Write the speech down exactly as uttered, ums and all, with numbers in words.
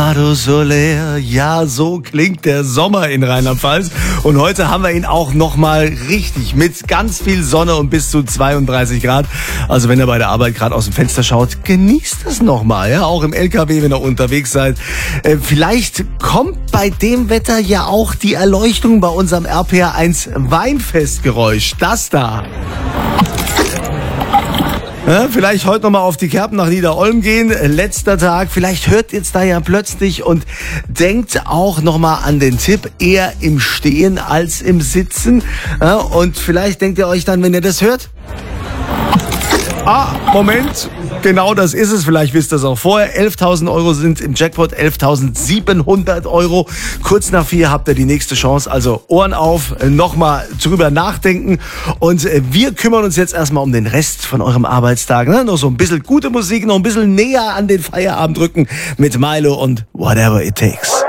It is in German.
Sábado Soler, ja, so klingt der Sommer in Rheinland-Pfalz. Und heute haben wir ihn auch nochmal richtig mit ganz viel Sonne und bis zu zweiunddreißig Grad. Also wenn ihr bei der Arbeit gerade aus dem Fenster schaut, genießt es nochmal, ja, auch im L K W, wenn ihr unterwegs seid. Äh, vielleicht kommt bei dem Wetter ja auch die Erleuchtung bei unserem R P R eins Weinfestgeräusch. Das da. Ja, vielleicht heute nochmal auf die Kerpen nach Niederolm gehen. Letzter Tag. Vielleicht hört jetzt da ja plötzlich und denkt auch nochmal an den Tipp, eher im Stehen als im Sitzen. Ja, und vielleicht denkt ihr euch dann, wenn ihr das hört, ah, Moment, genau das ist es. Vielleicht wisst ihr es auch vorher. elftausend Euro sind im Jackpot, elftausendsiebenhundert Euro. Kurz nach vier habt ihr die nächste Chance. Also Ohren auf, nochmal drüber nachdenken. Und wir kümmern uns jetzt erstmal um den Rest von eurem Arbeitstag. Ne? Noch so ein bisschen gute Musik, noch ein bisschen näher an den Feierabend rücken mit Milo und Whatever It Takes.